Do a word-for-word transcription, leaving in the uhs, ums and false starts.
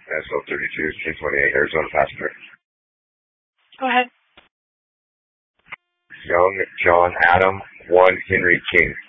S L thirty-two, ten twenty-eight, Arizona passenger. Go ahead. Young John Adam, one Henry King.